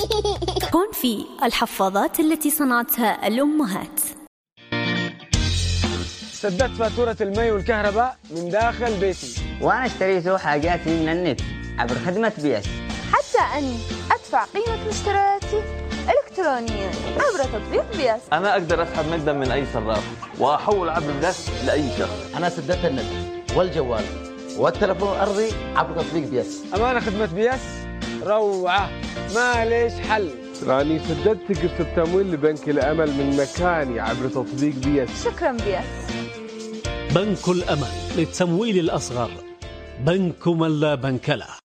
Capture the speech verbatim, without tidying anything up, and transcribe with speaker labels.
Speaker 1: كونفي، الحفاضات التي صنعتها الأمهات.
Speaker 2: سددت فاتورة المي والكهرباء من داخل بيتي،
Speaker 3: وأنا اشتريت حاجاتي من النت عبر خدمة بي اس.
Speaker 4: حتى أني أدفع قيمة مشترياتي إلكترونيا عبر تطبيق بي اس.
Speaker 5: أنا أقدر أسحب نقدا من أي صراف وأحول عبر النت لأي شخص.
Speaker 6: أنا سددت النت والجوال والتلفون الأرضي عبر تطبيق بي اس.
Speaker 2: أمانة خدمة بي اس روعة، ما ليش حل.
Speaker 7: راني سددت قسط التمويل لبنك الأمل من مكاني عبر تطبيق بي اس.
Speaker 4: شكرا بي اس.
Speaker 8: بنك الأمل للتمويل الأصغر، بنك من لا بنك له.